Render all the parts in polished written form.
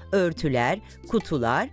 Örtüler, kutular,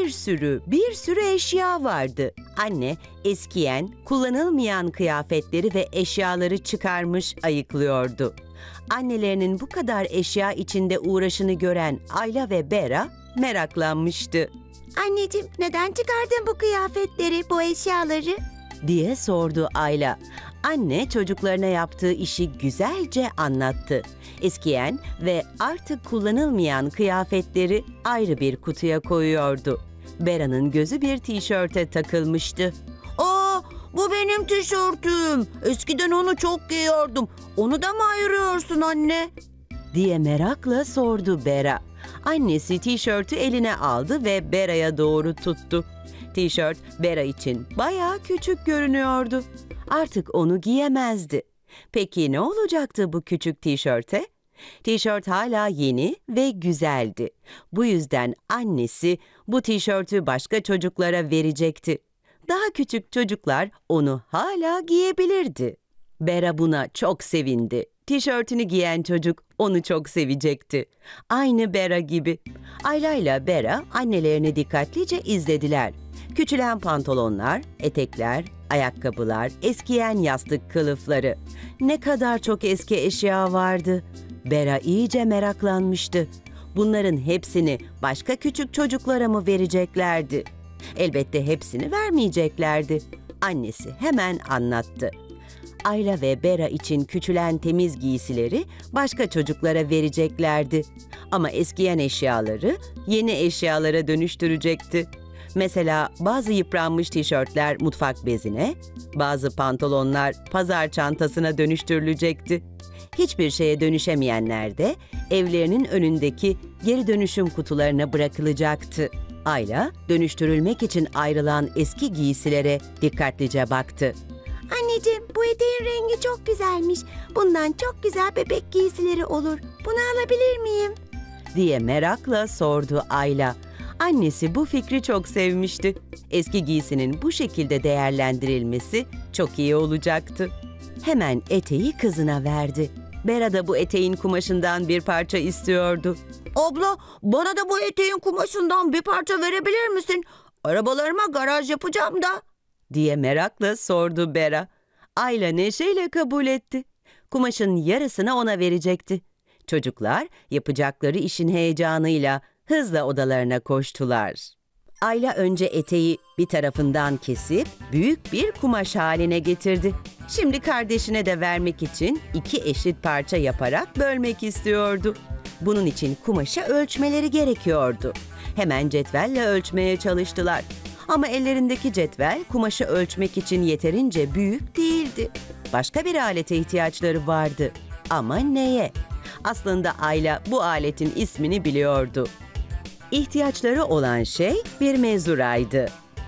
bir sürü eşya vardı. Anne eskiyen, kullanılmayan kıyafetleri ve eşyaları çıkarmış ayıklıyordu. Annelerinin bu kadar eşya içinde uğraşını gören Ayla ve Bera meraklanmıştı. Anneciğim, neden çıkardın bu kıyafetleri, bu eşyaları? Diye sordu Ayla. Anne çocuklarına yaptığı işi güzelce anlattı. Eskiyen ve artık kullanılmayan kıyafetleri ayrı bir kutuya koyuyordu. Bera'nın gözü bir tişörte takılmıştı. Aa, bu benim tişörtüm. Eskiden onu çok giyiyordum. Onu da mı ayırıyorsun anne? Diye merakla sordu Bera. Annesi tişörtü eline aldı ve Bera'ya doğru tuttu. Tişört Bera için bayağı küçük görünüyordu. Artık onu giyemezdi. Peki ne olacaktı bu küçük tişörte? Tişört hala yeni ve güzeldi. Bu yüzden annesi bu tişörtü başka çocuklara verecekti. Daha küçük çocuklar onu hala giyebilirdi. Bera buna çok sevindi. Tişörtünü giyen çocuk onu çok sevecekti. Aynı Bera gibi. Ayla ile Bera annelerini dikkatlice izlediler. Küçülen pantolonlar, etekler, ayakkabılar, eskiyen yastık kılıfları. Ne kadar çok eski eşya vardı. Bera iyice meraklanmıştı. Bunların hepsini başka küçük çocuklara mı vereceklerdi? Elbette hepsini vermeyeceklerdi. Annesi hemen anlattı. Ayla ve Bera için küçülen temiz giysileri başka çocuklara vereceklerdi. Ama eskiyen eşyaları yeni eşyalara dönüştürecekti. Mesela bazı yıpranmış tişörtler mutfak bezine, bazı pantolonlar pazar çantasına dönüştürülecekti. Hiçbir şeye dönüşemeyenler de evlerinin önündeki geri dönüşüm kutularına bırakılacaktı. Ayla dönüştürülmek için ayrılan eski giysilere dikkatlice baktı. Anneciğim, bu eteğin rengi çok güzelmiş. Bundan çok güzel bebek giysileri olur. Bunu alabilir miyim? Diye merakla sordu Ayla. Annesi bu fikri çok sevmişti. Eski giysinin bu şekilde değerlendirilmesi çok iyi olacaktı. Hemen eteği kızına verdi. Bera da bu eteğin kumaşından bir parça istiyordu. Abla, bana da bu eteğin kumaşından bir parça verebilir misin? Arabalarıma garaj yapacağım da. Diye merakla sordu Bera. Ayla neşeyle kabul etti. Kumaşın yarısını ona verecekti. Çocuklar yapacakları işin heyecanıyla hızla odalarına koştular. Ayla önce eteği bir tarafından kesip büyük bir kumaş haline getirdi. Şimdi kardeşine de vermek için 2 eşit parça yaparak bölmek istiyordu. Bunun için kumaşı ölçmeleri gerekiyordu. Hemen cetvelle ölçmeye çalıştılar. Ama ellerindeki cetvel kumaşı ölçmek için yeterince büyük değildi. Başka bir alete ihtiyaçları vardı. Ama neye? Aslında Ayla bu aletin ismini biliyordu. İhtiyaçları olan şey bir mezuraydı.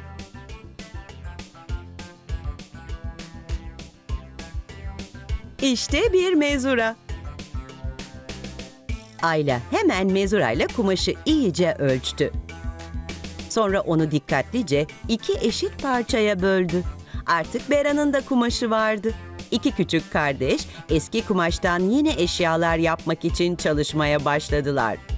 İşte bir mezura. Ayla hemen mezurayla kumaşı iyice ölçtü. Sonra onu dikkatlice 2 eşit parçaya böldü. Artık Bera'nın da kumaşı vardı. 2 küçük kardeş eski kumaştan yeni eşyalar yapmak için çalışmaya başladılar.